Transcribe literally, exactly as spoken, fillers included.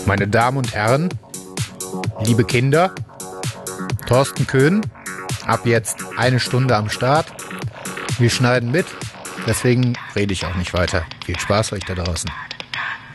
Meine Damen und Herren, liebe Kinder, Thorsten Köhn, ab jetzt eine Stunde am Start. Wir schneiden mit, deswegen rede ich auch nicht weiter. Viel Spaß euch da draußen.